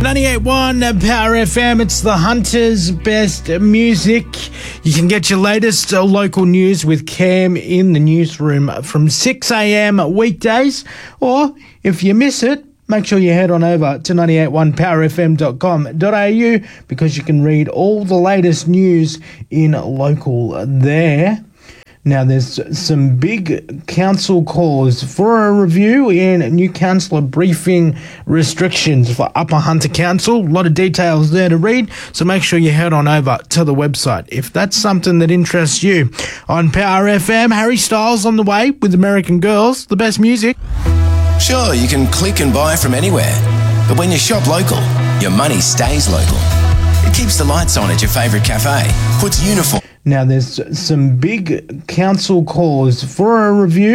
98.1 Power FM, it's the Hunter's Best Music. You can get your latest local news with Cam in the newsroom from 6 a.m. weekdays. Or if you miss it, make sure you head on over to 981powerfm.com.au because you can read all the latest news in local there. Now, there's some big council calls for a review in new councillor briefing restrictions for Upper Hunter Council. A lot of details there to read, so make sure you head on over to the website if that's something that interests you. On Power FM, Harry Styles on the way with American Girls, the best music. Sure, you can click and buy from anywhere, but when you shop local, your money stays local. It keeps the lights on at your favourite cafe, puts uniform... Now, there's some big council calls for a review